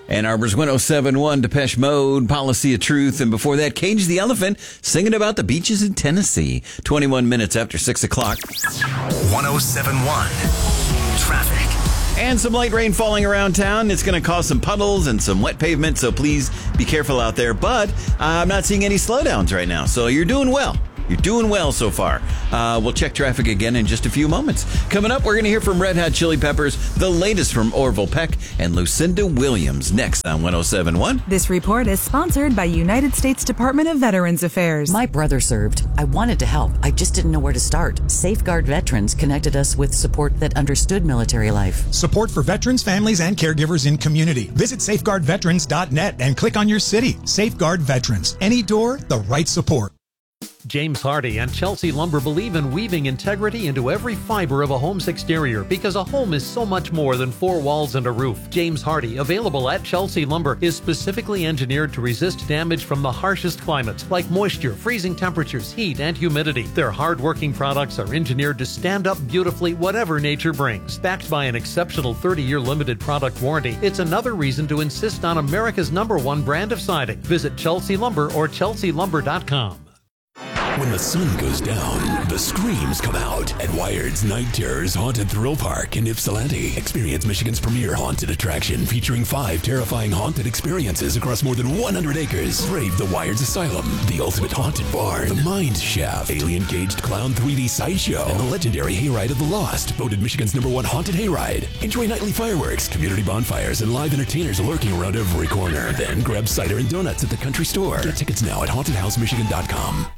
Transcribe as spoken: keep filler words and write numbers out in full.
Ann Arbor's one oh seven point one, Depeche Mode, Policy of Truth, and before that, Cage the Elephant, singing about the beaches in Tennessee. twenty-one minutes after six o'clock. one oh seven point one, traffic. And some light rain falling around town. It's going to cause some puddles and some wet pavement, so please be careful out there. But uh, I'm not seeing any slowdowns right now, so you're doing well. You're doing well so far. Uh, we'll check traffic again in just a few moments. Coming up, we're going to hear from Red Hot Chili Peppers, the latest from Orville Peck, and Lucinda Williams next on one oh seven point one. This report is sponsored by United States Department of Veterans Affairs. My brother served. I wanted to help. I just didn't know where to start. Safeguard Veterans connected us with support that understood military life. Support for veterans, families, and caregivers in community. Visit safeguard veterans dot net and click on your city. Safeguard Veterans. Any door, the right support. James Hardy and Chelsea Lumber believe in weaving integrity into every fiber of a home's exterior because a home is so much more than four walls and a roof. James Hardy, available at Chelsea Lumber, is specifically engineered to resist damage from the harshest climates like moisture, freezing temperatures, heat, and humidity. Their hard-working products are engineered to stand up beautifully whatever nature brings. Backed by an exceptional thirty-year limited product warranty, it's another reason to insist on America's number one brand of siding. Visit Chelsea Lumber or chelsea lumber dot com. When the sun goes down, the screams come out at Wired's Night Terrors Haunted Thrill Park in Ypsilanti. Experience Michigan's premier haunted attraction featuring five terrifying haunted experiences across more than one hundred acres. Brave the Wired's Asylum, the ultimate haunted barn, the Mind Shaft, alien caged clown three D sideshow, and the legendary Hayride of the Lost, voted Michigan's number one haunted hayride. Enjoy nightly fireworks, community bonfires, and live entertainers lurking around every corner. Then grab cider and donuts at the country store. Get tickets now at haunted house michigan dot com.